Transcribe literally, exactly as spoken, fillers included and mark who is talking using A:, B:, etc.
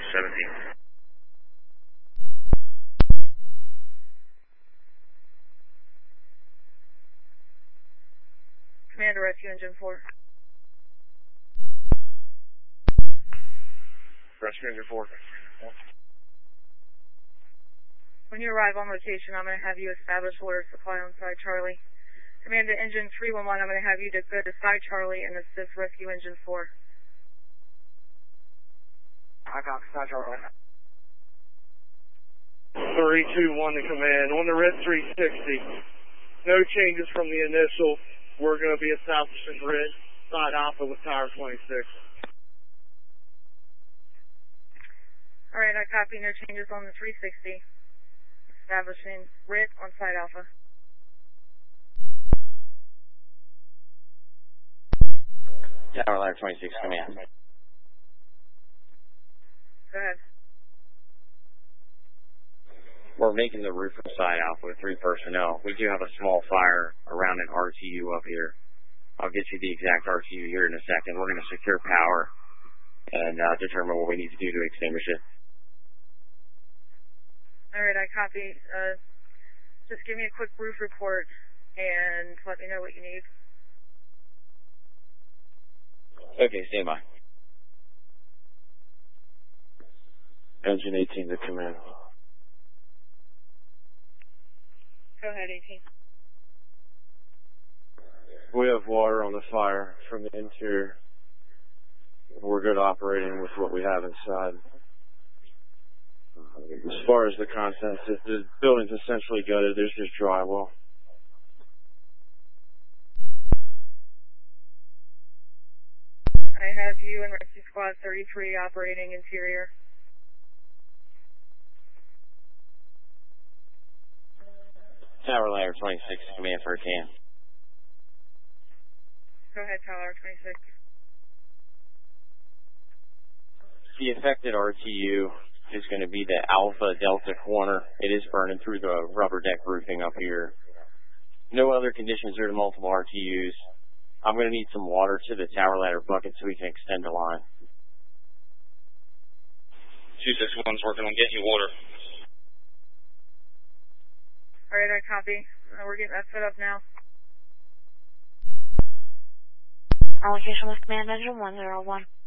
A: seventeen.
B: Commander, rescue engine four.
A: Rescue engine four.
B: When you arrive on location, I'm going to have you establish water supply on side Charlie. Commander, engine three one one, I'm going to have you to go to side Charlie and assist rescue engine four.
C: I got side Charlie.
D: three two one to command. On the red three sixty, no changes from the initial. We're going to be establishing grid side Alpha with tower twenty-six.
B: All right, I copy. No changes on the three sixty. Establishing grid on side Alpha.
E: Tower ladder twenty-six, command.
B: Go ahead.
E: We're making the roof of side Alpha with three personnel. We do have a small fire around an R T U up here. I'll get you the exact R T U here in a second. We're going to secure power and uh, determine what we need to do to extinguish it.
B: All right, I copy. Uh, just give me a quick roof report and let me know what you need.
E: Okay, stand by.
D: Engine eighteen to command.
B: Go ahead, eighteen.
D: We have water on the fire from the interior. We're good operating with what we have inside. As far as the contents, the building's essentially gutted. There's just drywall.
B: I have you and Rescue Squad thirty-three operating interior.
E: Tower ladder twenty-six, command for a can.
B: Go ahead, Tower twenty-six.
E: The affected R T U is going to be the Alpha Delta corner. It is burning through the rubber deck roofing up here. No other conditions due to multiple R T Us. I'm going to need some water to the tower ladder bucket so we can extend the line.
A: two six one's working on getting you water.
B: All right, I copy. Uh, we're getting that set up now.
F: Our location was Command Engine one zero one.